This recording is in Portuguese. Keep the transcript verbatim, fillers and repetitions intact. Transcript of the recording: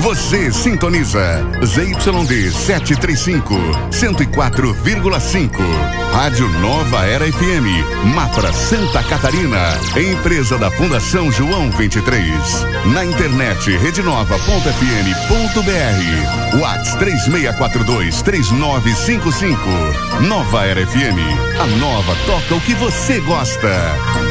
Você sintoniza Z Y D setecentos e trinta e cinco, cento e quatro vírgula cinco. Rádio Nova Era F M, Mafra, Santa Catarina. Empresa da Fundação João vinte e três. Na internet redenova ponto f m ponto b r. WhatsApp três seis quatro dois, três nove cinco cinco. Nova Era F M. A nova toca o que você gosta.